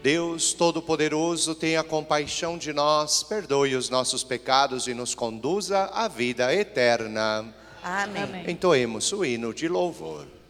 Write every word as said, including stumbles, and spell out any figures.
Deus Todo-Poderoso, tenha compaixão de nós, perdoe os nossos pecados e nos conduza à vida eterna. Amém. Entoemos o hino de louvor.